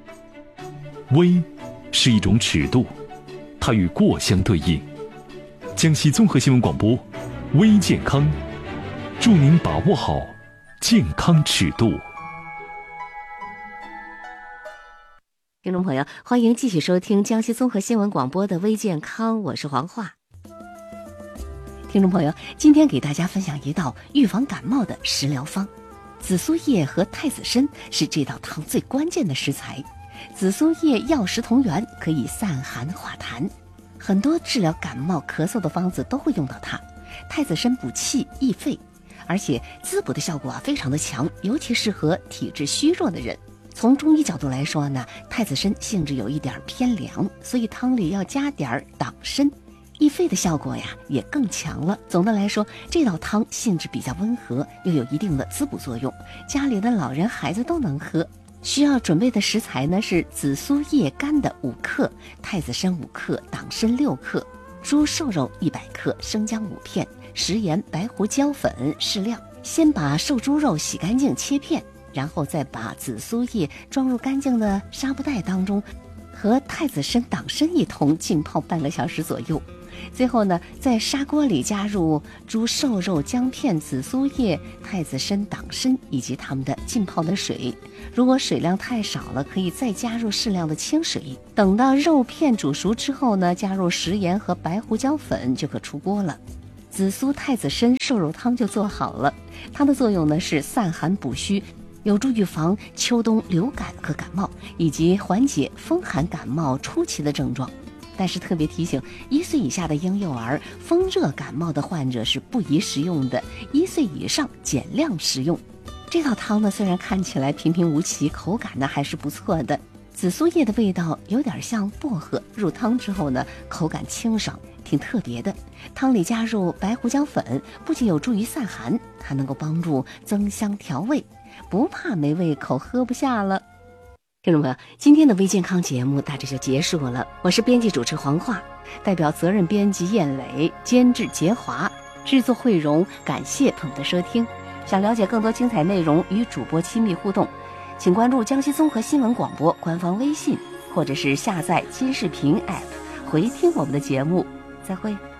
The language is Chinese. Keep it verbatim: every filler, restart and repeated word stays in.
微是一种尺度，它与过相对应。江西综合新闻广播，微健康，祝您把握好健康尺度。 听众朋友，欢迎继续收听江西综合新闻广播的微健康，我是黄华。听众朋友，今天给大家分享一道预防感冒的食疗方。紫苏叶和太子参是这道汤最关键的食材。紫苏叶药食同源，可以散寒化痰，很多治疗感冒咳嗽的方子都会用到它。太子参补气益肺，而且滋补的效果啊非常的强，尤其适合体质虚弱的人。从中医角度来说呢，太子参性质有一点偏凉，所以汤里要加点党参，益肺的效果呀也更强了。总的来说，这道汤性质比较温和，又有一定的滋补作用，家里的老人孩子都能喝。需要准备的食材呢是紫苏叶干的五克，太子参五克，党参六克，猪瘦肉一百克，生姜五片，食盐、白胡椒粉适量。先把瘦猪肉洗干净切片，然后再把紫苏叶装入干净的纱布袋当中，和太子参、党参一同浸泡半个小时左右。最后呢，在砂锅里加入猪瘦肉、姜片、紫苏叶、太子参、党参以及它们的浸泡的水。如果水量太少了，可以再加入适量的清水。等到肉片煮熟之后呢，加入食盐和白胡椒粉就可出锅了。紫苏太子参瘦肉汤就做好了。它的作用呢是散寒补虚，有助预防秋冬流感和感冒，以及缓解风寒感冒初期的症状。但是特别提醒，一岁以下的婴幼儿、风热感冒的患者是不宜食用的，一岁以上减量食用。这道汤呢，虽然看起来平平无奇，口感呢还是不错的。紫苏叶的味道有点像薄荷，入汤之后呢，口感清爽，挺特别的。汤里加入白胡椒粉，不仅有助于散寒，还能够帮助增香调味，不怕没胃口喝不下了。听众朋友，今天的微健康节目大致就结束了。我是编辑主持黄华，代表责任编辑燕磊，监制杰华，制作慧荣，感谢朋友的收听。想了解更多精彩内容与主播亲密互动，请关注江西综合新闻广播官方微信，或者是下载金视频 A P P 回听我们的节目。再会。